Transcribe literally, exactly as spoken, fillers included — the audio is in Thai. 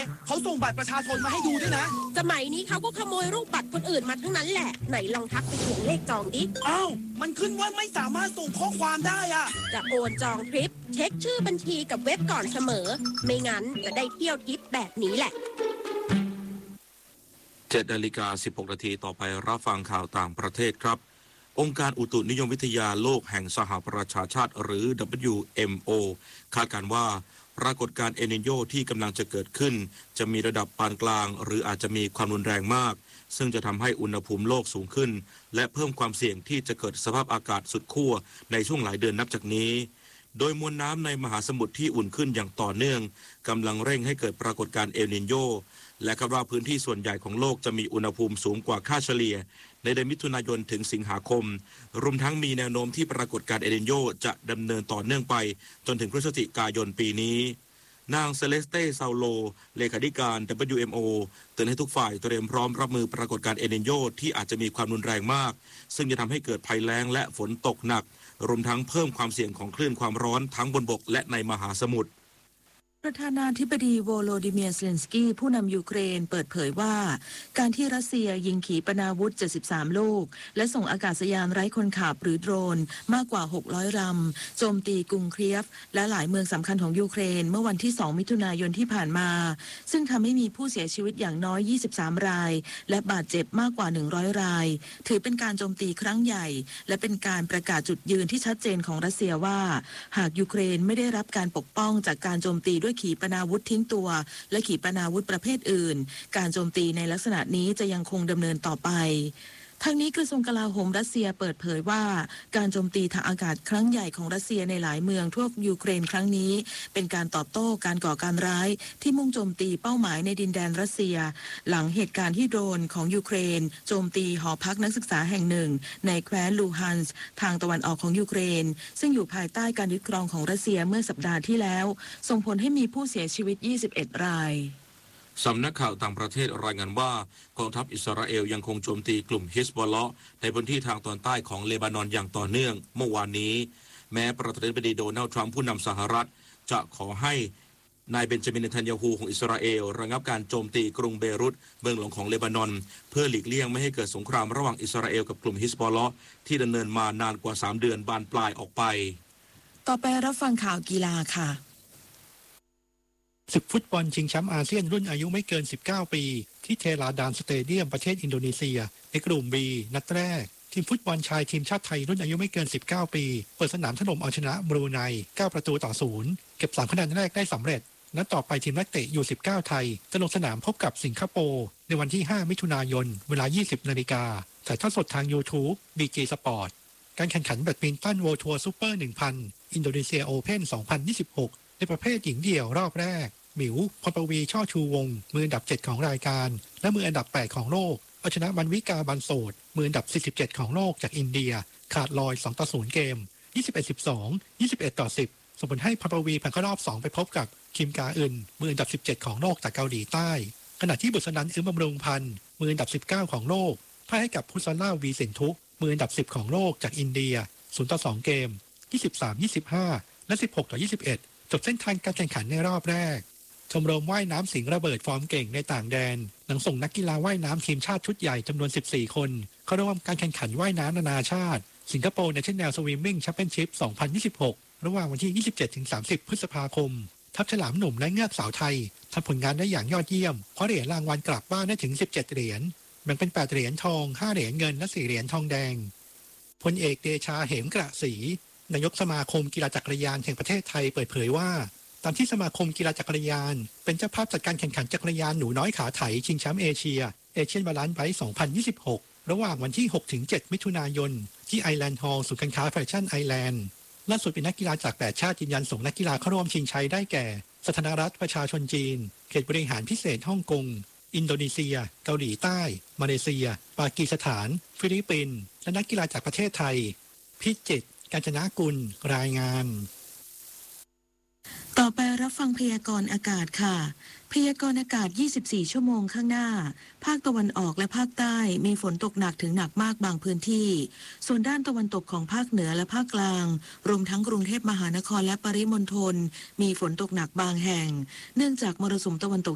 เขาส่งบัตรประชาชนมาให้ดูด้วยนะสมัยนี้เขาก็ขโมยรูปบัตรคนอื่นมาทั้งนั้นแหละไหนลองทักไปเขียนเลขจองดิอ้าวมันขึ้นว่าไม่สามารถส่งข้อความได้อ่ะจะโอนจองทริปเช็คชื่อบัญชีกับเว็บก่อนเสมอไม่งั้นจะได้เที่ยวทริปแบบนี้แหละเจ็ดนาฬิกาสิบหกนาทีต่อไปรับฟังข่าวต่างประเทศครับองค์การอุตุนิยมวิทยาโลกแห่งสหประชาชาติหรือ ดับเบิลยู เอ็ม โอ คาดการณ์ว่าปรากฏการณ์เอลนิโญที่กำลังจะเกิดขึ้นจะมีระดับปานกลางหรืออาจจะมีความรุนแรงมากซึ่งจะทำให้อุณหภูมิโลกสูงขึ้นและเพิ่มความเสี่ยงที่จะเกิดสภาพอากาศสุดขั้วในช่วงหลายเดือนนับจากนี้โดยมวลน้ำในมหาสมุทรที่อุ่นขึ้นอย่างต่อเนื่องกำลังเร่งให้เกิดปรากฏการณ์เอลนิโญและคาดว่าพื้นที่ส่วนใหญ่ของโลกจะมีอุณหภูมิสูงกว่าค่าเฉลี่ยในเดือนมิถุนายนถึงสิงหาคมรวมทั้งมีแนวโน้มที่ปรากฏการณ์เอลนิโญจะดำเนินต่อเนื่องไปจนถึงพฤศจิกายนปีนี้นางเซเลสเต้ซาโลเลขาธิการ ดับเบิลยู เอ็ม โอ เตือนให้ทุกฝ่ายเตรียมพร้อมรับมือปรากฏการณ์เอลนิโญที่อาจจะมีความรุนแรงมากซึ่งจะทำให้เกิดภัยแล้งและฝนตกหนักรวมทั้งเพิ่มความเสี่ยงของคลื่นความร้อนทั้งบนบกและในมหาสมุทรประธานาธิบดีโวโลดิเมียร์ เซเลนสกี้ผู้นำยูเครนเปิดเผยว่าการที่รัสเซียยิงขีปนาวุธเจ็ดสิบสามลูกและส่งอากาศยานไร้คนขับหรือโดรนมากกว่าหกร้อยลำโจมตีกรุงเคียฟและหลายเมืองสำคัญของยูเครนเมื่อวันที่สองมิถุนายนที่ผ่านมาซึ่งทำให้มีผู้เสียชีวิตอย่างน้อยยี่สิบสามรายและบาดเจ็บมากกว่าหนึ่งร้อยรายถือเป็นการโจมตีครั้งใหญ่และเป็นการประกาศจุดยืนที่ชัดเจนของรัสเซียว่าหากยูเครนไม่ได้รับการปกป้องจากการโจมตีด้วยขีปนาวุธทิ้งตัวและขีปนาวุธประเภทอื่นการโจมตีในลักษณะนี้จะยังคงดำเนินต่อไปทางนี้กระทรวงกลาโหมรัสเซียเปิดเผยว่าการโจมตีทางอากาศครั้งใหญ่ของรัสเซียในหลายเมืองทั่วยูเครนครั้งนี้เป็นการตอบโต้การก่อการร้ายที่มุ่งโจมตีเป้าหมายในดินแดนรัสเซียหลังเหตุการณ์ที่โดรนของยูเครนโจมตีหอพักนักศึกษาแห่งหนึ่งในแคว้นลูฮันส์ทางตะวันออกของยูเครนซึ่งอยู่ภายใต้การยึดครองของรัสเซียเมื่อสัปดาห์ที่แล้วส่งผลให้มีผู้เสียชีวิตยี่สิบเอ็ดรายสำนักข่าวต่างประเทศรายงานว่ากองทัพอิสราเอลยังคงโจมตีกลุ่มฮิซบอลเลาะห์ในพื้นที่ทางตอนใต้ของเลบานอนอย่างต่อเนื่องเมื่อวานนี้แม้ประธานาธิบดีโดนัลด์ทรัมป์ผู้นำสหรัฐจะขอให้นายเบนจามิน เนทันยาฮูของอิสราเอลระงับการโจมตีกรุงเบรุตเมืองหลวงของเลบานอนเพื่อหลีกเลี่ยงไม่ให้เกิดสงครามระหว่างอิสราเอลกับกลุ่มฮิซบอลเลาะห์ที่ดำเนินมานานกว่าสามเดือนบานปลายออกไปต่อไปรับฟังข่าวกีฬาค่ะศึกฟุตบอลชิงแชมป์อาเซียนรุ่นอายุไม่เกินสิบเก้าปีที่เทลาดานสเตเดียมประเทศอินโดนีเซียในกลุ่ม B นัดแรกทีมฟุตบอลชายทีมชาติไทยรุ่นอายุไม่เกินสิบเก้าปีเปิดสนามถล่มเอาชนะบรูไนเก้าประตูต่อศูนย์เก็บสามคะแนนแรกได้สำเร็จนัดต่อไปทีมนักเตะยูสิบเก้าไทยจะลงสนามพบกับสิงคโปร์ในวันที่ห้ามิถุนายนเวลายี่สิบนาฬิกาถ่ายทอดสดทาง YouTube บี จี Sport การแข่งขันแบดมินตัน World Tour Super หนึ่งพันอินโดนีเซียโอเพ่นสองพันยี่สิบหกในประเภทหญิงเดี่ยวรอบแรกหมิวพรปวีช่อชูวงศ์มืออันดับเจ็ดของรายการและมืออันดับแปดของโลกเอาชนะบันวิกาบันโสดมืออันดับสี่สิบเจ็ดของโลกจากอินเดียขาดลอยสองต่อศูนย์เกม ยี่สิบเอ็ด สิบสอง ยี่สิบเอ็ดต่อสิบส่งผลให้พรปวีผ่านเข้ารอบสองไปพบกับคิมกาอึนมืออันดับสิบเจ็ดของโลกจากเกาหลีใต้ขณะที่บุษนันท์อึมบำรุงพันธ์มืออันดับสิบเก้าของโลกพ่ายให้กับพุซาล่าวีสินทุมืออันดับสิบของโลกจากอินเดียศูนย์ต่อสองเกม ยี่สิบสาม ยี่สิบห้า และสิบหกต่อยี่สิบเอ็ดจบเส้นทางการแข่งขันในรอบแรกชมรมว่ายน้ำสิงห์ระเบิดฟอร์มเก่งในต่างแดนหลังส่งนักกีฬาว่ายน้ำทีมชาติชุดใหญ่จำนวนสิบสี่คนเข้าร่วมการแข่งขันว่ายน้ำนานาชาติสิงคโปร์ National Swimming Championship สองพันยี่สิบหกระหว่างวันที่ ยี่สิบเจ็ดถึงสามสิบ พฤษภาคมทัพฉลามหนุ่มและเงือกสาวไทยทำผลงานได้อย่างยอดเยี่ยมเพราะเหรียญรางวัลกลับบ้านได้ถึงสิบเจ็ดเหรียญแบ่งเป็นแปดเหรียญทองห้าเหรียญเงินและสี่เหรียญทองแดงพลเอกเดชาเหมกระศรีนายกสมาคมกีฬาจักรยานแห่งประเทศไทยเปิดเผยว่าตามที่สมาคมกีฬาจักรยานเป็นเจ้าภาพจัดการแข่งขันจักรยานหนูน้อยขาไถชิงแชมป์เอเชียเอเชียนบาลานซ์ไบค์สองพันยี่สิบหกระหว่างวันที่หกถึงเจ็ดมิถุนายนที่ไอแลนด์ฮอลล์ศูนย์การค้าแฟชั่นไอแลนด์ล่าสุดเป็นนักกีฬาจากแปดชาติยืนยันส่งนักกีฬาเข้าร่วมชิงชัยได้แก่สาธารณรัฐประชาชนจีนเขตบริหารพิเศษฮ่องกงอินโดนีเซียเกาหลีใต้มาเลเซียปากีสถานฟิลิปปินส์และนักกีฬาจากประเทศไทยพิจิตรกาญจนกุลรายงานต่อไปรับฟังพยากรณ์อากาศค่ะพยากรณ์อากาศยี่สิบสี่ชั่วโมงข้างหน้าภาคตะวันออกและภาคใต้มีฝนตกหนักถึงหนักมากบางพื้นที่ส่วนด้านตะวันตกของภาคเหนือและภาคกลางรวมทั้งกรุงเทพมหานครและปริมณฑลมีฝนตกหนักบางแห่งเนื่องจากมรสุมตะวันตก